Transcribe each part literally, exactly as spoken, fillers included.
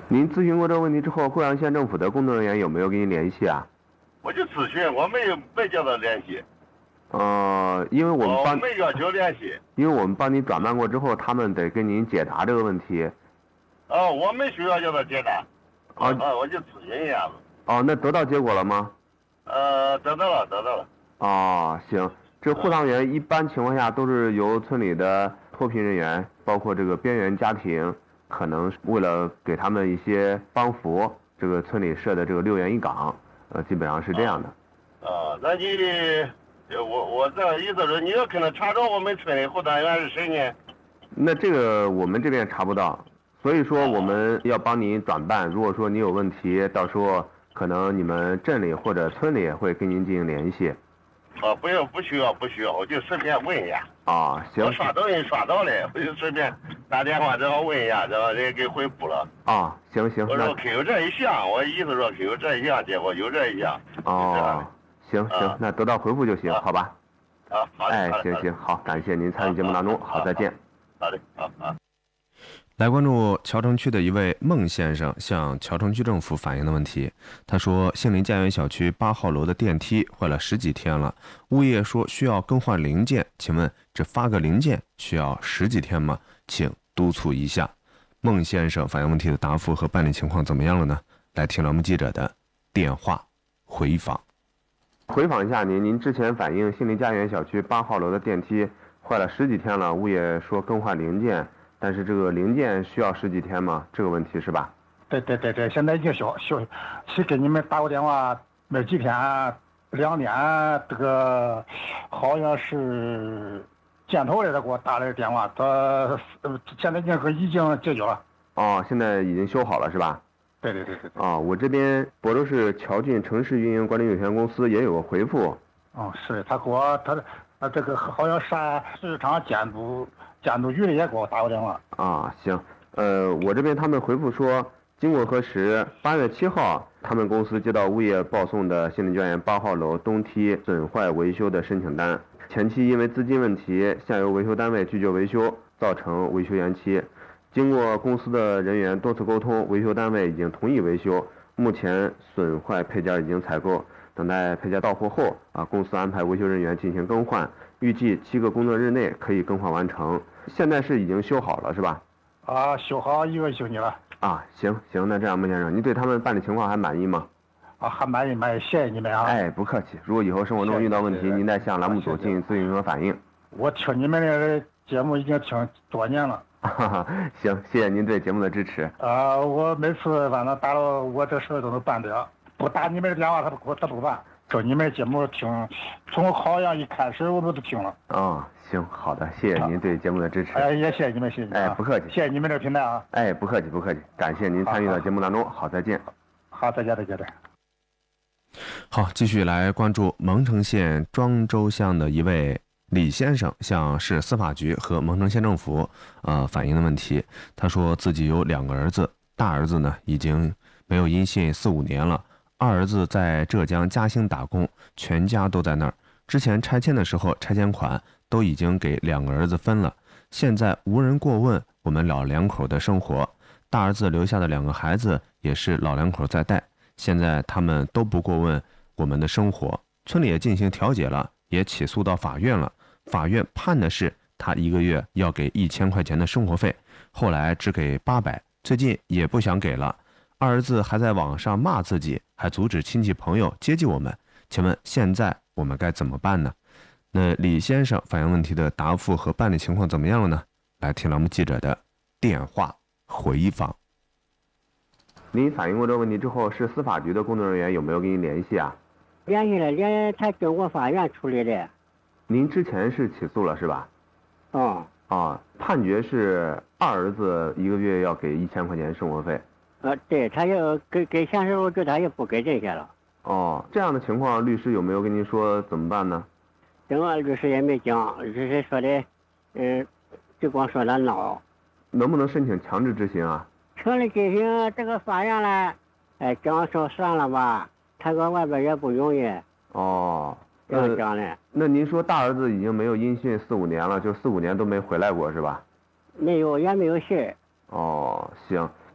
您咨询过这个问题之后，贵阳县政府的工作人员有没有跟您联系啊？ 我就咨询，我没有没叫他联系。 呃，因为我们帮、 哦、没要求联系。 因为我们帮你转办过之后，他们得跟您解答这个问题。 哦，我没需要叫他解答。 哦、 啊，我就咨询一下子。 哦，那得到结果了吗？ 呃，得到了，得到了。 哦，行，这护桑员一般情况下都是由村里的脱贫人员，包括这个边缘家庭，可能为了给他们一些帮扶，这个村里设的这个六员一岗，呃，基本上是这样的。 啊，那你，我我这意思是你要可能查找我们村里护桑员是谁呢？ 那这个我们这边查不到，所以说我们要帮您转办。如果说你有问题，到时候可能你们镇里或者村里会跟您进行联系。 啊，不用，不需要，不需要，我就随便问一下。 啊，行。 我刷抖音刷到了，我就随便打电话正好问一下，然后人给回复了。 啊，行行。 我说可有这一项，我意思说可有这一项，结果有这一项。 哦，行行、啊，那得到回复就行，啊、好吧？ 啊，好的。 哎，行行，好，感谢您参与节目当中，好，再见。 好的，好啊。 来关注谯城区的一位孟先生向谯城区政府反映的问题。他说，杏林家园小区八号楼的电梯坏了十几天了，物业说需要更换零件，请问这发个零件需要十几天吗？请督促一下。孟先生反映问题的答复和办理情况怎么样了呢？来听栏目记者的电话回访。 回访一下您，您之前反映杏林家园小区八号楼的电梯坏了十几天了，物业说更换零件。但是这个零件需要十几天吗？这个问题是吧？ 对对对对，现在已经修修，是给你们打过电话，没几天，两年，这个好像是建头的给我打了个电话，他现在已经已经解决了。 哦，现在已经修好了是吧？ 对对对对对。 啊、哦，我这边亳州市侨郡城市运营管理有限公司也有个回复。 哦，是他给我他他这个好像山市场监督。监督局的也给我打过电话啊，行，呃，我这边他们回复说，经过核实，八月七号，他们公司接到物业报送的杏林家园八号楼东梯损坏维修的申请单，前期因为资金问题，下游维修单位拒绝维修，造成维修延期。经过公司的人员多次沟通，维修单位已经同意维修，目前损坏配件已经采购，等待配件到货后，啊，公司安排维修人员进行更换。预计七个工作日内可以更换完成。现在是已经修好了是吧？ 啊，修好一个星期了。 啊，行行，那这样孟先生，您对他们办理情况还满意吗？ 啊，还满意满意，谢谢你们啊。 哎，不客气。如果以后生活中遇到问题，您再向栏目组进行咨询和反映。 我听你们的节目已经听多年了。 哈哈，行，谢谢您对节目的支持。 啊，我每次反正打了我这事都能办得，不打你们的电话他不他不办。就你们节目听，从好像一开始我们都听了。 哦，行，好的，谢谢您对节目的支持。 哎，也谢谢你们，谢谢你们。 哎，不客气。 谢谢你们的平台啊。 哎，不客气，不客气，感谢您参与到节目当中。好，再见。 好，再见，再见，再见。 好，继续来关注蒙城县庄周乡的一位李先生向市司法局和蒙城县政府呃反映的问题。他说自己有两个儿子，大儿子呢已经没有音信四五年了。二儿子在浙江嘉兴打工，全家都在那儿。之前拆迁的时候，拆迁款都已经给两个儿子分了，现在无人过问我们老两口的生活。大儿子留下的两个孩子也是老两口在带，现在他们都不过问我们的生活。村里也进行调解了，也起诉到法院了。法院判的是他一个月要给一千块钱的生活费，后来只给八百，最近也不想给了。二儿子还在网上骂自己，还阻止亲戚朋友接济我们，请问现在我们该怎么办呢？那李先生反映问题的答复和办理情况怎么样了呢？来听栏目记者的电话回访。 您反映过这个问题之后，市司法局的工作人员有没有跟您联系啊？ 联系了，联他经过法院处理的。 您之前是起诉了是吧？ 哦。 啊，判决是二儿子一个月要给一千块钱生活费。 呃，对，他要给给现实物质，他也不给这些了。 哦，这样的情况，律师有没有跟您说怎么办呢？ 这个律师也没讲，律师说的，嗯，就光说他闹。 能不能申请强制执行啊？ 强制执行，这个法院呢，哎，讲说算了吧，他搁外边也不容易。 哦， 这样讲的。 那您说大儿子已经没有音讯四五年了，就四五年都没回来过是吧？ 没有，也没有信。 哦，行。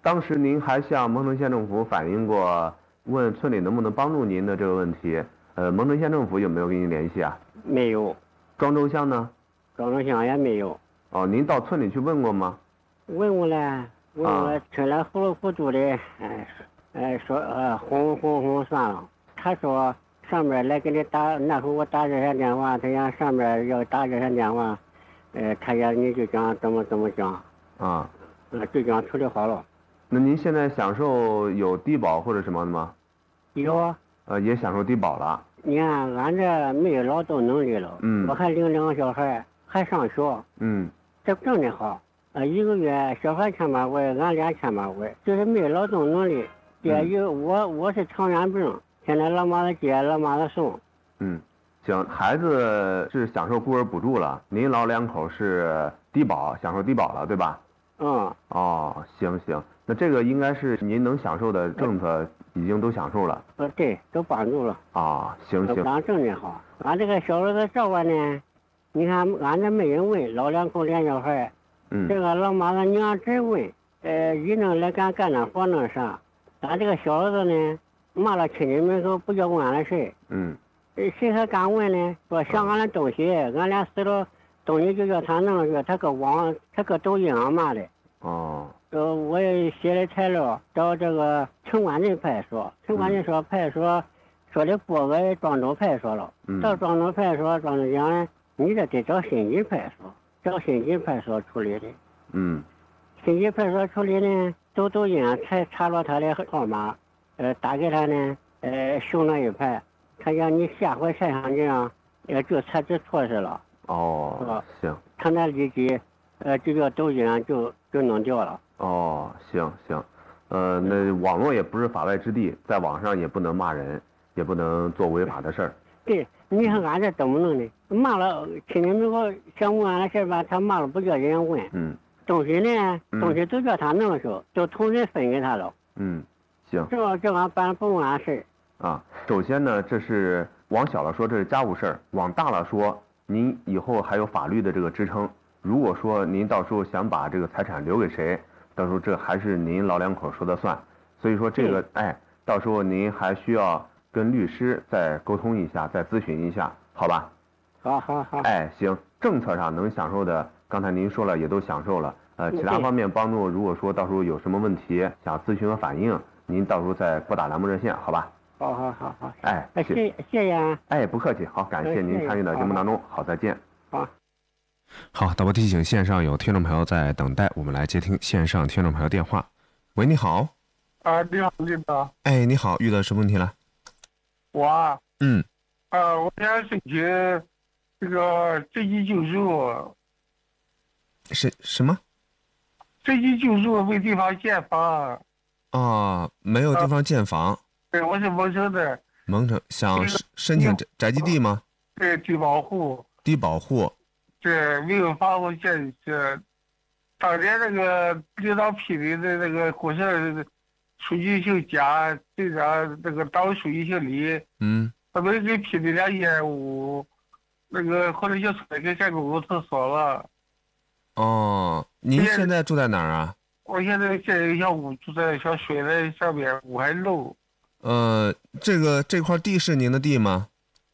当时您还向蒙城县政府反映过，问村里能不能帮助您的这个问题。呃，蒙城县政府有没有跟您联系啊？ 没有。 庄周乡呢？ 庄周乡也没有。 哦，您到村里去问过吗？ 问过了，问过了，村里糊里糊涂的，哎，哎说呃哄哄哄算了。他说上面来给你打，那时候我打热线电话，他让上面要打热线电话，呃，他让你就讲怎么怎么讲。 啊。 呃，就讲处理好了。 那您现在享受有低保或者什么的吗？ 有啊。 呃，也享受低保了。 你看，俺这没有劳动能力了， 嗯， 我还领两个小孩，还上学， 嗯， 这挣得好，呃，一个月小孩千把块，俺俩千把块，就是没有劳动能力。也有我我是长远病，现在老妈子接，老妈子送。 嗯，行，孩子是享受孤儿补助了，您老两口是低保，享受低保了，对吧？ 嗯。 哦，行行，那这个应该是您能享受的政策已经都享受了。 呃，对，都帮助了。 啊，行行。 俺挣得好，俺这个小儿子照管呢，你看俺这没人问，老两口连小孩， 嗯， 这个老妈子娘只问，呃，一能来干干点活弄啥，俺这个小儿子呢，骂了亲戚们说不叫问俺的事， 嗯， 谁还敢问呢？说想俺的东西，俺俩死了。东西就叫他弄去，他搁网，他搁抖音上骂的。 哦。 呃，我也写的材料找这个城管镇派出所，城管镇说派出所说的拨给庄周派出所了。 嗯。 到庄周派出所，庄周讲呢，你这得找新集派出所，找新集派出所处理的。 嗯。 新集派出所处理呢，走抖音才查着他的号码，呃，打给他呢，呃，熊了一排，他讲你下回再想这样，呃，就采取措施了。 哦，行。 他那立即，呃，这个抖音就就弄掉了。 哦，行行，呃，那网络也不是法外之地，在网上也不能骂人，也不能做违法的事儿。 对，你看俺这怎么弄的？骂了，亲戚们说想问俺的事吧，他骂了不叫人家问。 嗯。 东西呢，东西都叫他弄去，都同人分给他了。 嗯，行。 这这俺办不问俺事儿。啊，首先呢，这是往小了说这是家务事儿，往大了说。您以后还有法律的这个支撑，如果说您到时候想把这个财产留给谁，到时候这还是您老两口说了算。所以说这个，哎，到时候您还需要跟律师再沟通一下，再咨询一下，好吧？ 好好好。 哎，行，政策上能享受的，刚才您说了也都享受了。呃，其他方面帮助，如果说到时候有什么问题想咨询和反映，您到时候再拨打栏目热线，好吧？ 好好好好， 哎， 谢谢谢谢啊！ 哎，不客气，好，感谢您参与到节目当中，好，再见。 好， 好，导播提醒，线上有听众朋友在等待，我们来接听线上听众朋友电话。喂，你好。 啊，你好，领导。 哎，你好，遇到什么问题了？ 我啊， 嗯， 呃，我想申请这个职级救助。 是什么？ 职级救助没地方建房。 哦，没有地方建房。啊， 对，我是蒙城的。 蒙城想申请宅宅基地吗？ 对，低保户。 低保户。 对，没有房子建这。当年那个领导批的那个国省书记姓贾，队长那个党书记姓李。 嗯。 他们给批的两间屋，那个后来小村给盖公共厕所了。 哦，您现在住在哪儿啊？ 我现在建一个小屋，住在小水的上面，屋还漏。 呃，这个这块地是您的地吗？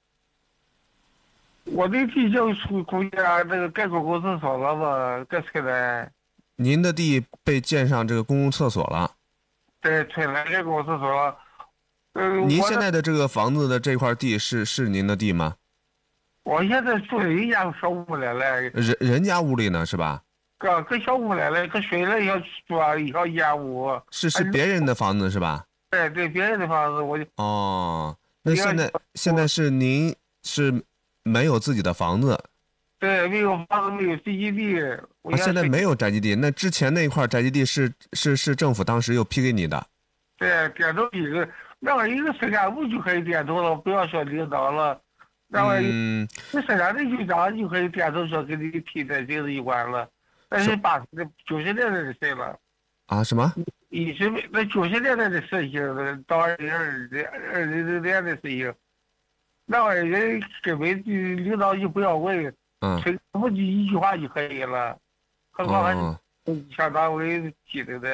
我的地叫属公家那个盖公共厕所了嘛，盖村来。 您的地被建上这个公共厕所了？ 对，村来盖公共厕所了。嗯、呃， 您现在的这个房子的这块地是是您的地吗？ 我现在住人家小屋来了。 人人家屋里呢是吧？ 搁搁小屋来了，搁水了要住啊，要烟屋。 是是别人的房子是吧？ 对对，别人的房子我就。 哦，那现在现在是您是没有自己的房子？ 对，没有房子，没有宅基地。 啊，现在没有宅基地，那之前那块宅基地是是是政府当时又批给你的？ 对，点头一个，那么一个村干部就可以点头了，不要说领导了。那么， 嗯， 那村干的局长就可以点头说给你批的这个一关了。那是八十九十年代的事了。 啊？什么？ 一十那九十年代的事情，到二零二零二零零年的事情，那玩意人根本就领导就不要问， 嗯， 村干部就一句话就可以了，何况还是哦乡党委批的的。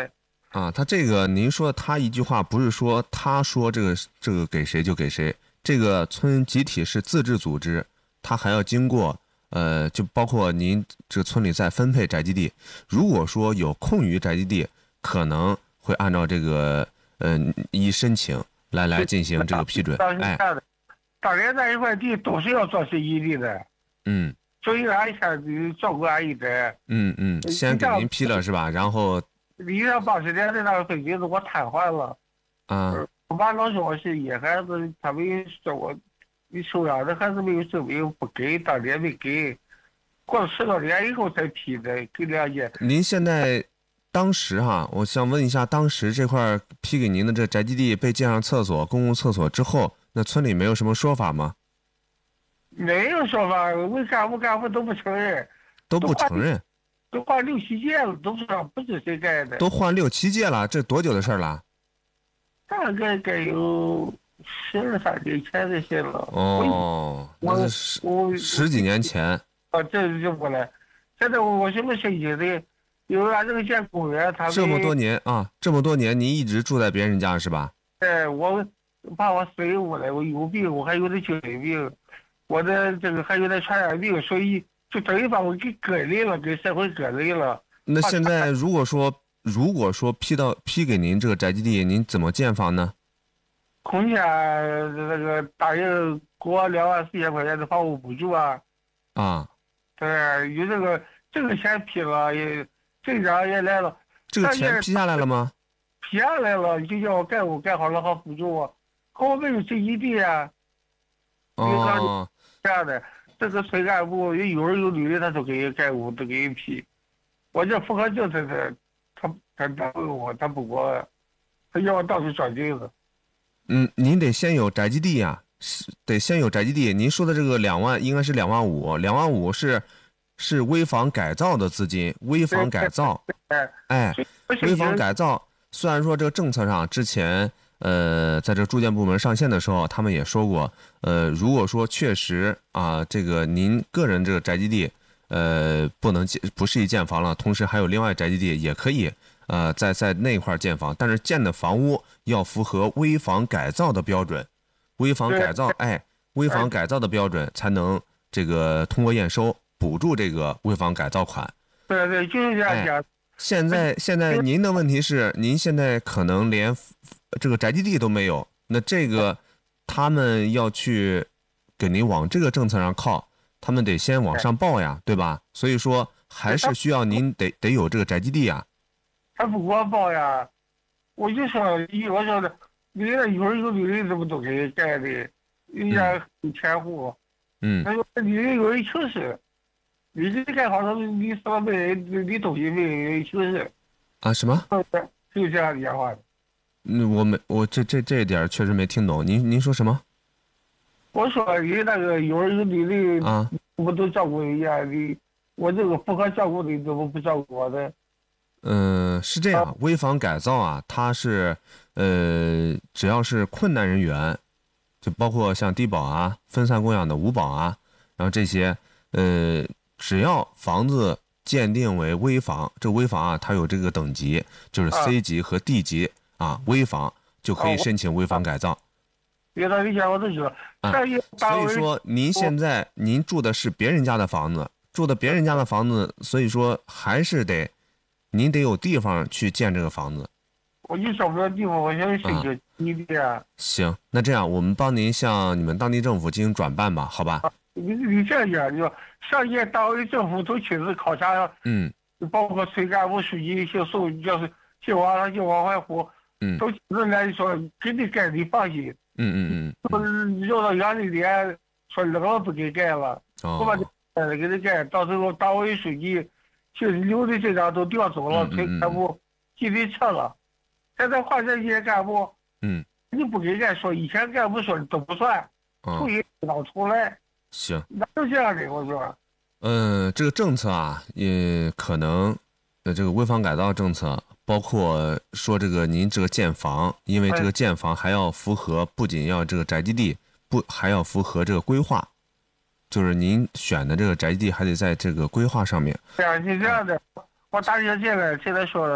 啊，他这个您说他一句话不是说他说这个这个给谁就给谁，这个村集体是自治组织，他还要经过呃，就包括您这个村里再分配宅基地，如果说有空余宅基地，可能会按照这个呃一申请来来进行这个批准。哎， 当年那一块地都是要做生意地的。 嗯。 所以俺先照顾俺一点。 嗯嗯，先给您批了是吧？然后。 离上八十年的那个飞机子我瘫痪了。 啊。 我爸老说我是野孩子，他们说我你收养的孩子没有证明不给，当年没给，过了十多年以后才批的，给两年。 您现在当时哈，我想问一下，当时这块批给您的这宅基地被建上厕所、公共厕所之后，那村里没有什么说法吗？ 没有说法，为干部干部都不承认。 都不承认。 都换六七届了，都不知道不是谁盖的。 都换六七届了，这多久的事了？ 大概该有十二三年前的事了。 哦，那是十十几年前。 啊，这就不来。现在我什么申请的？有俺这个建公园，他这么多年啊，这么多年您一直住在别人家是吧？ 哎，我怕我随我了，我有病，我还有点精神病，我的这个还有点传染病，所以。就等于把我给隔离了，给社会隔离了。 那现在如果说如果说批到批给您这个宅基地，您怎么建房呢？ 空间那个答应给我两万四千块钱的房屋补助啊。 啊。 对，有这个这个钱批了，也镇长也来了。 这个钱批下来了吗？ 批下来了，就叫我盖屋盖好了好补助我，可我没有宅基地啊。 哦。 这样的。这个村干部有儿有女的，他都给人盖屋，都给人批。我这符合政策的，他他答应我，他不管，他要我到处转镜子。 嗯，您得先有宅基地呀、啊，是得先有宅基地。您说的这个两万应该是两万五，两万五是是危房改造的资金，危房改造。 哎哎，危房改造，虽然说这个政策上之前。呃，在这住建部门上线的时候，他们也说过，呃，如果说确实啊，这个您个人这个宅基地，呃，不能建不适宜建房了，同时还有另外宅基地也可以，呃，在在那块建房，但是建的房屋要符合危房改造的标准，危房改造，哎，危房改造的标准才能这个通过验收补助这个危房改造款。 对对，就是这样讲。 哎现在现在您的问题是，您现在可能连这个宅基地都没有，那这个他们要去给您往这个政策上靠，他们得先往上报呀，对吧？所以说还是需要您得得有这个宅基地呀。 他不给我报呀，我就说，我说的，你那有人有女人怎么都给人盖的，人家有钱户。 嗯。 他说你有人请示。你这盖好了，你什么没人，你东西没人请示啊？什么？ 就这样讲话的。 嗯，我没，我这这这一点确实没听懂。您您说什么？ 我说你那个有儿有女的啊， 我都照顾人家的，我这个不可照顾的怎么不照顾我的？ 嗯，是这样，危房改造啊，它是呃，只要是困难人员，就包括像低保啊、分散供养的五保啊，然后这些呃。只要房子鉴定为危房，这危房啊，它有这个等级，就是 C 级和 D 级啊，危房就可以申请危房改造。 别的以前我都说， 啊，所以说您现在您住的是别人家的房子，住的别人家的房子，所以说还是得您得有地方去建这个房子。 我就找不到地方，我想申请你的。 行，那这样我们帮您向你们当地政府进行转办吧，好吧？ 你你这样讲，就上届单位政府都亲自考察， 嗯， 包括村干部、书记、姓宋，就是姓王了、姓王怀虎， 嗯， 都亲自来说给你盖，你放心。 嗯嗯嗯。 绕到阳历年，说冷了不给盖了， 哦， 不把这给你盖，到时候党委书记、就留的镇长都调走了，村干部纪律撤了，现在换这些干部， 嗯， 你不给盖说，以前干部说都不算，重新找出来。 行， 哪有这样的？我说， 嗯，这个政策啊，也可能，呃，这个危房改造政策，包括说这个您这个建房，因为这个建房还要符合，不仅要这个宅基地，不还要符合这个规划，就是您选的这个宅基地还得在这个规划上面。 对啊，是这样的。我大学进来，现在说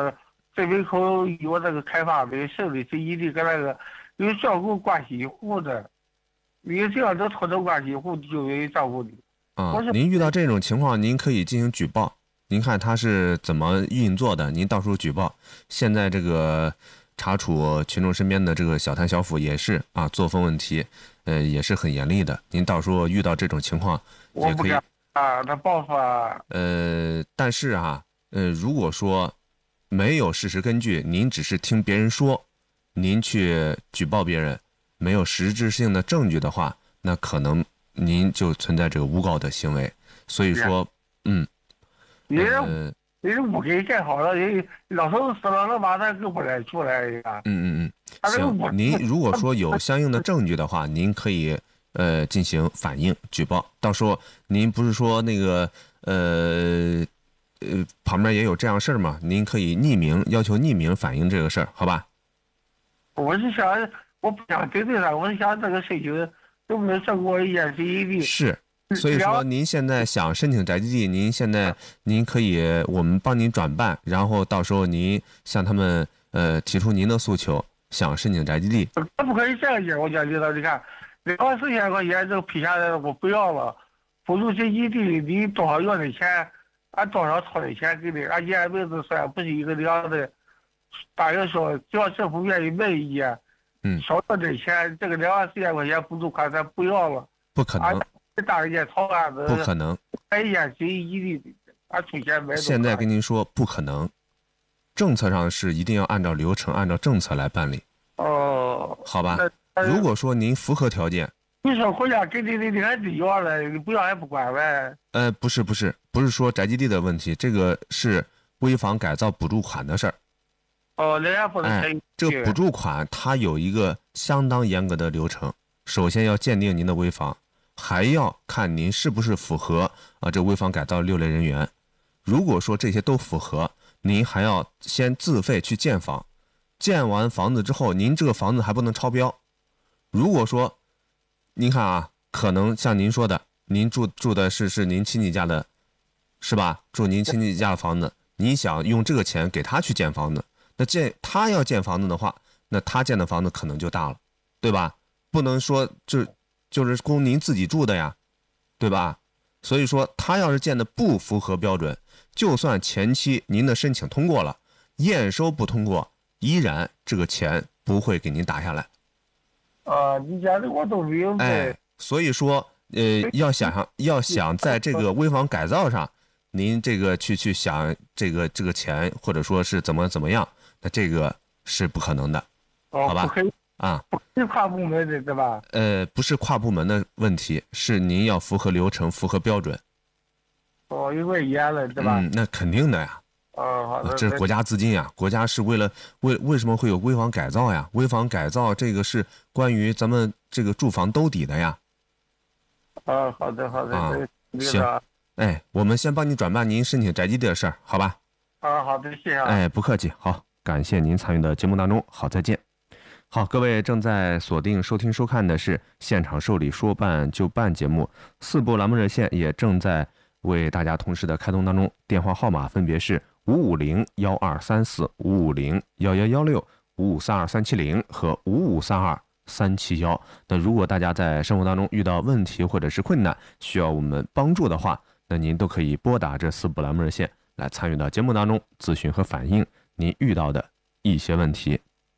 这门口有那个开发的，省里是一定跟那个有照顾关系户的，你只要能拖到关系户，就有照顾你。 啊、嗯，您遇到这种情况，您可以进行举报。您看他是怎么运作的，您到时候举报。现在这个查处群众身边的这个小贪小腐也是啊，作风问题，呃，也是很严厉的。您到时候遇到这种情况，也可以啊，他报复。 呃，但是啊，呃，如果说没有事实根据，您只是听别人说，您去举报别人，没有实质性的证据的话，那可能您就存在这个诬告的行为。所以说，嗯。 人人屋给盖好了，人老头死了，那马上更不来出来呀。 嗯嗯嗯，行。您如果说有相应的证据的话，您可以呃进行反映举报。到时候您不是说那个呃呃旁边也有这样事儿吗？您可以匿名要求匿名反映这个事儿，好吧？ 我是想，我不想针对他，我是想这个事情能不能胜过一件事一地。 是。所以说，您现在想申请宅基地，您现在您可以我们帮您转办，然后到时候您向他们呃提出您的诉求，想申请宅基地。 他不可以这样讲，我讲领导，你看，两万四千块钱这个批下来我不要了，补助宅基地你多少要的钱，按多少掏的钱给你，按年名字算，不是一个两的。大约说，只要政府愿意卖一件， 嗯， 少要点钱，这个两万四千块钱补助款咱不要了。 不可能。 大一件草案子不可能， 买一件随意的，俺出钱买。 现在跟您说不可能，政策上是一定要按照流程、按照政策来办理。 哦， 好吧。如果说您符合条件， 你说国家给你的你还得要了，你不要还不管呗？ 呃，不是不是不是说宅基地的问题，这个是危房改造补助款的事儿。 哦，人家不能。 哎，这个补助款它有一个相当严格的流程，首先要鉴定您的危房。还要看您是不是符合啊这危房改造六类人员。如果说这些都符合，您还要先自费去建房，建完房子之后，您这个房子还不能超标。如果说您看啊，可能像您说的，您住住的是是您亲戚家的，是吧？住您亲戚家的房子，你想用这个钱给他去建房子，那建他要建房子的话，那他建的房子可能就大了，对吧？不能说就。就是供您自己住的呀，对吧？所以说他要是建的不符合标准，就算前期您的申请通过了，验收不通过，依然这个钱不会给您打下来。 啊，你讲的我都明白。 哎，所以说，呃，要想想要想在这个危房改造上，您这个去去想这个这个钱，或者说是怎么怎么样，那这个是不可能的， 哦、 好吧？ 不可以啊， 是跨部门的对吧？ 呃，不是跨部门的问题，是您要符合流程、符合标准。 哦，因为严了对吧？ 嗯，那肯定的呀。 哦，好的。 这是国家资金呀，国家是为了为为什么会有危房改造呀？危房改造这个是关于咱们这个住房兜底的呀。 哦，好的好的。 啊，行。哎，我们先帮你转办您申请宅基地的事儿，好吧？ 啊，好的，谢谢啊。 哎，不客气，好，感谢您参与的节目当中，好，再见。好，各位正在锁定收听收看的是现场受理说办就办节目，四部栏目热线也正在为大家同时的开通当中，电话号码分别是五五零幺二三四、五五零幺幺幺六、五五三二三七零和五五三二三七幺。那如果大家在生活当中遇到问题或者是困难，需要我们帮助的话，那您都可以拨打这四部栏目热线来参与到节目当中咨询和反映您遇到的一些问题。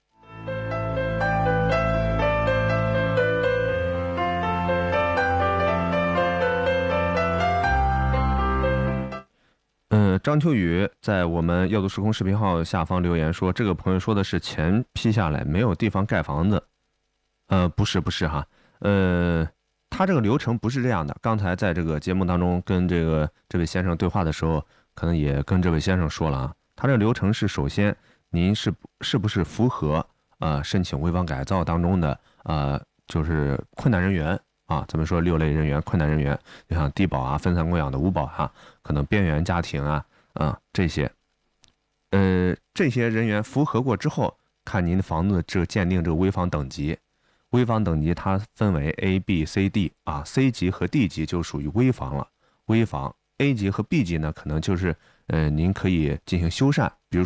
嗯，张秋雨在我们耀都时空视频号下方留言说，这个朋友说的是钱批下来没有地方盖房子。呃，不是不是哈，呃，他这个流程不是这样的。刚才在这个节目当中跟这个这位先生对话的时候，可能也跟这位先生说了啊，他这个流程是首先您是是不是符合呃申请危房改造当中的呃就是困难人员。啊，咱们说六类人员，困难人员，就像低保啊、分散供养的五保啊，可能边缘家庭啊，啊这些，呃，这些人员符合过之后，看您的房子这个鉴定这个危房等级，危房等级它分为 A、B、C、D 啊 ，C 级和 D 级就属于危房了，危房 A 级和 B 级呢，可能就是呃您可以进行修缮，比如说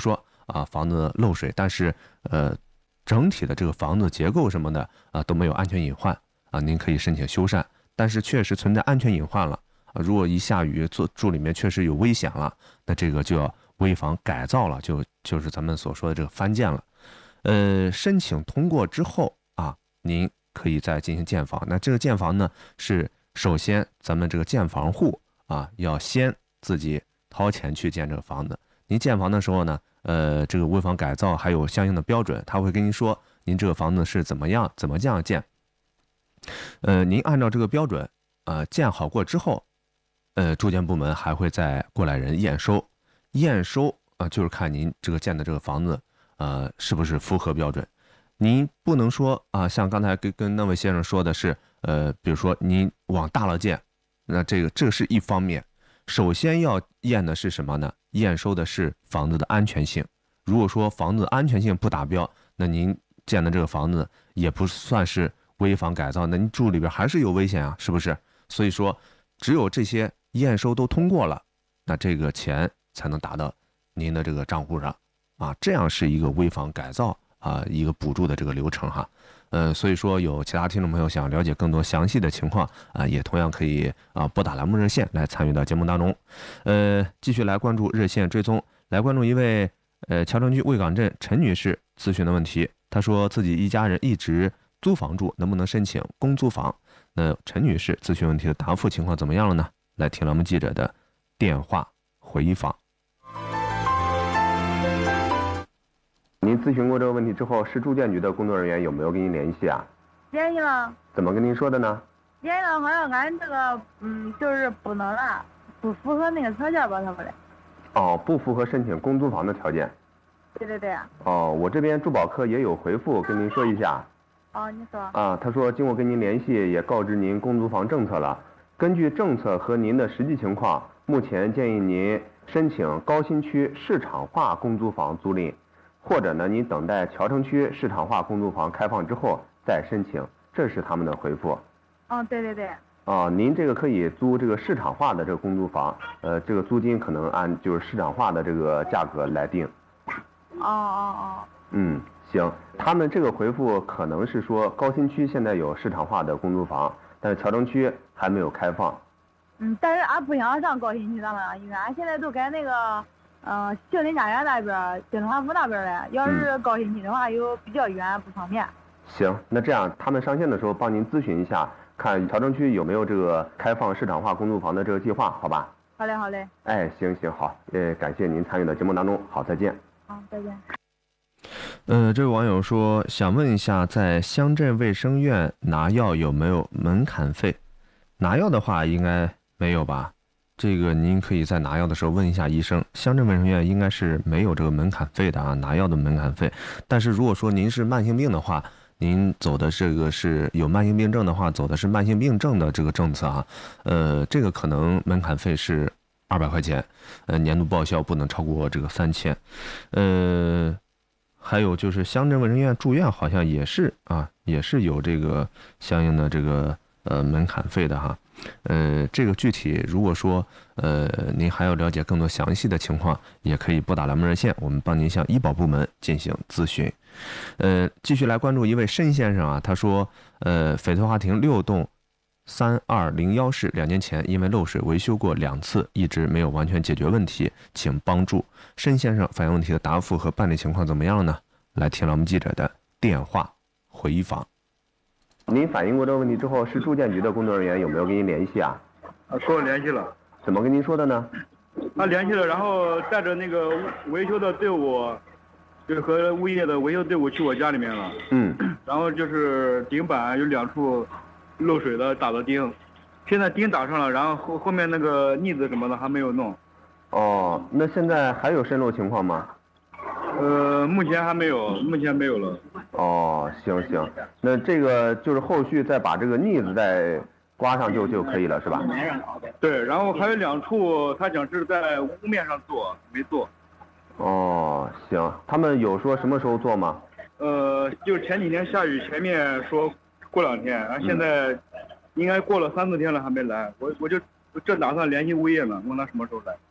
啊房子漏水，但是呃整体的这个房子结构什么的啊都没有安全隐患啊，您可以申请修缮。但是确实存在安全隐患了啊，如果一下雨住住里面确实有危险了，那这个就要危房改造了，就就是咱们所说的这个翻建了。呃，申请通过之后啊，您可以再进行建房。那这个建房呢，是首先咱们这个建房户啊，要先自己掏钱去建这个房子。您建房的时候呢，呃，这个危房改造还有相应的标准，他会跟您说，您这个房子是怎么样怎么这样建。呃，您按照这个标准，呃，建好过之后，呃，住建部门还会再过来人验收，验收啊、呃，就是看您这个建的这个房子，呃，是不是符合标准。您不能说啊、呃，像刚才跟跟那位先生说的是，呃，比如说您往大了建，那这个这个是一方面，首先要验的是什么呢？验收的是房子的安全性。如果说房子安全性不达标，那您建的这个房子也不算是危房改造，那您住里边还是有危险啊，是不是？所以说，只有这些验收都通过了，那这个钱才能打到您的这个账户上啊，这样是一个危房改造啊一个补助的这个流程哈。呃，所以说有其他听众朋友想了解更多详细的情况啊，也同样可以啊拨打栏目热线来参与到节目当中。呃，继续来关注热线追踪，来关注一位呃乔城区卫岗镇陈女士咨询的问题。她说自己一家人一直租房住，能不能申请公租房？那陈女士咨询问题的答复情况怎么样了呢？来听栏目记者的电话回访。 您咨询过这个问题之后，市住建局的工作人员有没有跟您联系啊？ 联系了。 怎么跟您说的呢？ 联系了，好像俺这个嗯，就是不能了，不符合那个条件吧，他们的。 哦，不符合申请公租房的条件。 对对对。 哦，我这边住保科也有回复跟您说一下。 哦，你说。 啊，他说经过跟您联系，也告知您公租房政策了。根据政策和您的实际情况，目前建议您申请高新区市场化公租房租赁，或者呢，您等待乔城区市场化公租房开放之后再申请，这是他们的回复。 嗯，对对对。 啊，您这个可以租这个市场化的这个公租房，呃，这个租金可能按就是市场化的这个价格来定。 哦哦哦。 嗯，行，他们这个回复可能是说高新区现在有市场化的公租房，但是乔城区还没有开放。 嗯，但是俺不想上高新区咱们，因为俺现在都在那个，嗯、呃，杏林家园那边、金华府那边了。要是高新区的话，又比较远，不方便。 行，那这样他们上线的时候帮您咨询一下，看乔城区有没有这个开放市场化公租房的这个计划，好吧？ 好嘞，好嘞。 哎，行行好，也感谢您参与到节目当中，好，再见。 好，再见。 呃，这位网友说，想问一下，在乡镇卫生院拿药有没有门槛费？拿药的话应该没有吧？这个您可以在拿药的时候问一下医生。乡镇卫生院应该是没有这个门槛费的啊，拿药的门槛费。但是如果说您是慢性病的话，您走的这个是有慢性病症的话，走的是慢性病症的这个政策啊，呃，这个可能门槛费是二百块钱，呃，年度报销不能超过这个三千，呃。还有就是乡镇卫生院住院好像也是啊，也是有这个相应的这个呃门槛费的哈，呃，这个具体如果说呃您还要了解更多详细的情况，也可以拨打栏目热线，我们帮您向医保部门进行咨询。呃，继续来关注一位申先生啊，他说呃翡翠华庭六栋三二零幺室两年前因为漏水维修过两次，一直没有完全解决问题，请帮助。申先生反映问题的答复和办理情况怎么样呢？来听了我们记者的电话回访。 您反映过这个问题之后，市住建局的工作人员有没有跟您联系啊？ 啊，跟我联系了。 怎么跟您说的呢？ 他联系了，然后带着那个维修的队伍，就是和物业的维修队伍去我家里面了。 嗯。 然后就是顶板有两处漏水的打了钉，现在钉打上了，然后后后面那个腻子什么的还没有弄。 哦，那现在还有渗漏情况吗？ 呃，目前还没有，目前没有了。 哦，行行，那这个就是后续再把这个腻子再刮上就就可以了，是吧？ 对，然后还有两处他讲是在屋面上做，没做。 哦，行，他们有说什么时候做吗？ 呃，就前几天下雨，前面说过两天，然后现在应该过了三四天了还没来，我我就正打算联系物业呢，问他什么时候来。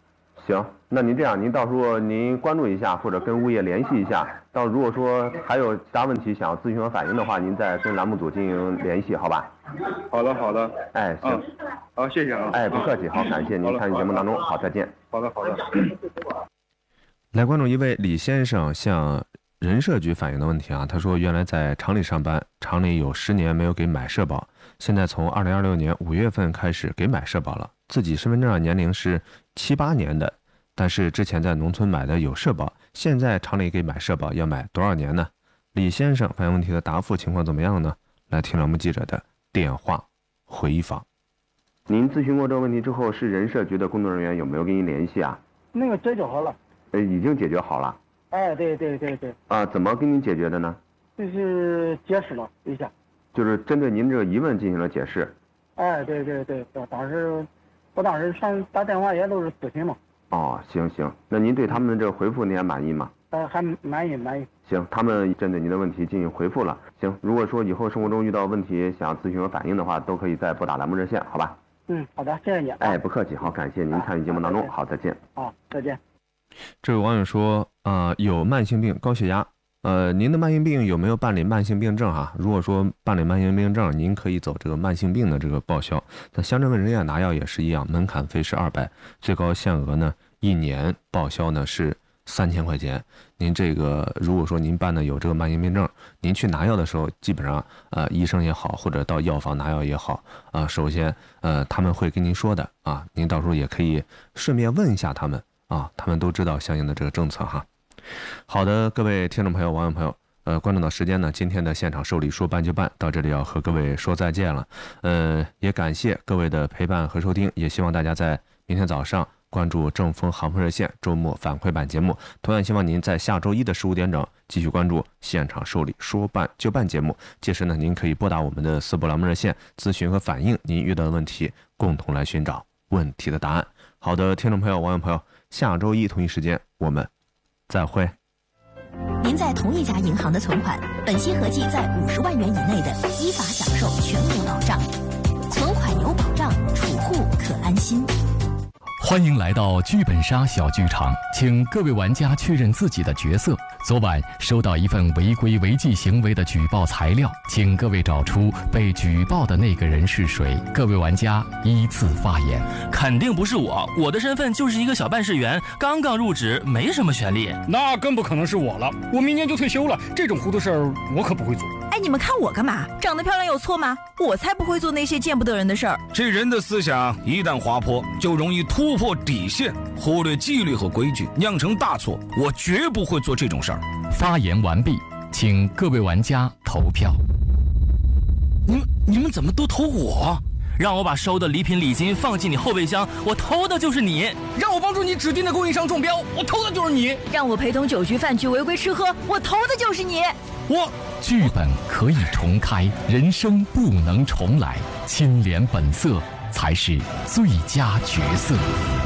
行，那您这样，您到时候您关注一下，或者跟物业联系一下。到如果说还有其他问题想要咨询和反映的话，您再跟栏目组进行联系，好吧？ 好的，好的。 哎，行。 好，谢谢啊。 哎，不客气，好，感谢您参与节目当中，好，再见。 好的，好的。 来关注一位李先生向人社局反映的问题啊，他说原来在厂里上班，厂里有十年没有给买社保，现在从二零二六年五月份开始给买社保了，自己身份证上年龄是七八年的，但是之前在农村买的有社保，现在厂里给买社保要买多少年呢？李先生反映问题的答复情况怎么样呢？来听栏目记者的电话回访。 您咨询过这个问题之后，是人社局的工作人员有没有跟您联系啊？ 那个解决好了。 呃，已经解决好了。 哎，对对对对。 啊，怎么跟您解决的呢？ 就是解释了一下。 就是针对您这个疑问进行了解释。 哎，对对对，当时我当时上打电话也都是咨询嘛。 哦，行行，那您对他们的这个回复您还满意吗？ 呃，还满意满意。 行，他们针对您的问题进行回复了。行，如果说以后生活中遇到问题想要咨询和反映的话，都可以再拨打栏目热线，好吧？ 嗯，好的，谢谢你。 哎，不客气，好，感谢您参与节目当中，好，再见。 好，再见。 这位网友说，啊、呃，有慢性病、高血压，呃，您的慢性病有没有办理慢性病证哈？如果说办理慢性病证，您可以走这个慢性病的这个报销。那乡镇卫生院拿药也是一样，门槛费是二百，最高限额呢，一年报销呢是三千块钱。您这个如果说您办的有这个慢性病证，您去拿药的时候，基本上呃医生也好，或者到药房拿药也好，啊、呃，首先呃他们会跟您说的啊，您到时候也可以顺便问一下他们啊，他们都知道相应的这个政策哈。好的，各位听众朋友、网友朋友，呃，关注到时间呢，今天的现场受理说办就办到这里要和各位说再见了，呃，也感谢各位的陪伴和收听，也希望大家在明天早上关注正风航空热线周末反馈版节目，同样希望您在下周一的十五点整继续关注现场受理说办就办节目，届时呢，您可以拨打我们的四部栏目热线咨询和反映您遇到的问题，共同来寻找问题的答案。好的，听众朋友、网友朋友，下周一同一时间我们再会。 您在同一家银行的存款，本期合计在五十万元以内的，依法享受全额保障。存款有保障，储户可安心。 欢迎来到剧本杀小剧场，请各位玩家确认自己的角色。昨晚收到一份违规违纪行为的举报材料，请各位找出被举报的那个人是谁。各位玩家依次发言。 肯定不是我，我的身份就是一个小办事员，刚刚入职，没什么权利。 那更不可能是我了，我明年就退休了，这种糊涂事儿我可不会做。 哎，你们看我干嘛？长得漂亮有错吗？我才不会做那些见不得人的事儿。 这人的思想一旦滑坡，就容易突破底线，忽略纪律和规矩，酿成大错。我绝不会做这种事儿。 发言完毕，请各位玩家投票。 你们你们怎么都投我？让我把收的礼品礼金放进你后备箱，我投的就是你； 让我帮助你指定的供应商中标，我投的就是你； 让我陪同酒局饭局违规吃喝，我投的就是你。 我剧本可以重开，人生不能重来，清廉本色才是最佳角色。